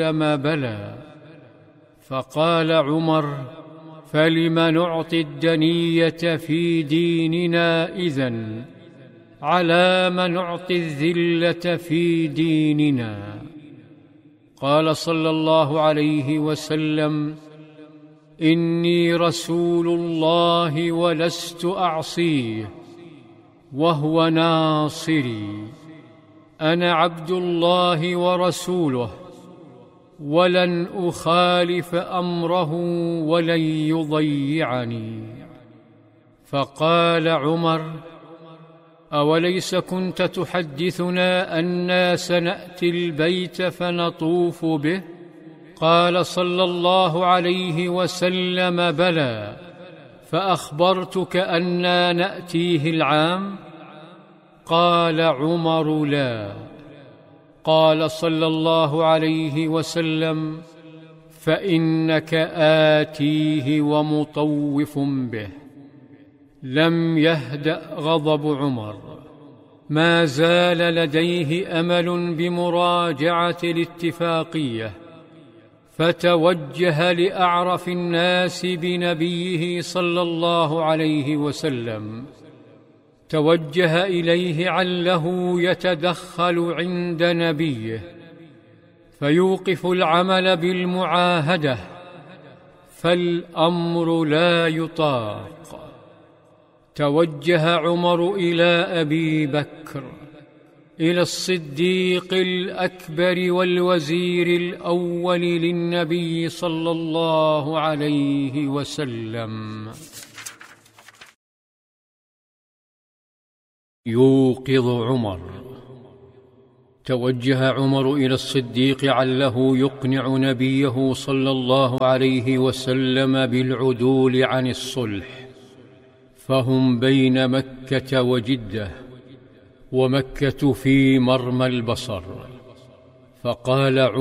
وسلم: بلى. فقال عمر: فلم نعطي الدنية في ديننا إذن على ما نعطي الذلة في ديننا؟ قال صلى الله عليه وسلم: إني رسول الله ولست أعصيه وهو ناصري، أنا عبد الله ورسوله، ولن أخالف أمره ولن يضيعني. فقال عمر: أوليس كنت تحدثنا أنا سنأتي البيت فنطوف به؟ قال صلى الله عليه وسلم: بلى. فأخبرتك أنا نأتيه العام؟ قال عمر: لا. قال صلى الله عليه وسلم: فإنك آتيه ومطوف به. لم يهدأ غضب عمر، ما زال لديه أمل بمراجعة الاتفاقية، فتوجه لأعرف الناس بنبيه صلى الله عليه وسلم. توجه إليه عله يتدخل عند نبيه فيوقف العمل بالمعاهدة، فالأمر لا يطاق. توجه عمر إلى أبي بكر، إلى الصديق الأكبر والوزير الأول للنبي صلى الله عليه وسلم. يوقظ عمر. توجه عمر إلى الصديق عله يقنع نبيه صلى الله عليه وسلم بالعدول عن الصلح، فهم بين مكة وجدة، ومكة في مرمى البصر. فقال عمر: